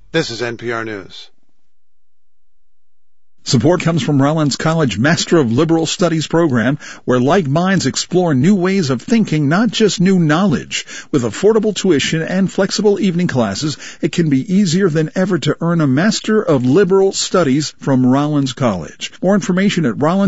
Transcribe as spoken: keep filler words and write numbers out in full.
This is N P R News. Support comes from Rollins College Master of Liberal Studies program, where like minds explore new ways of thinking, not just new knowledge. With affordable tuition and flexible evening classes, it can be easier than ever to earn a Master of Liberal Studies from Rollins College. More information at Rollins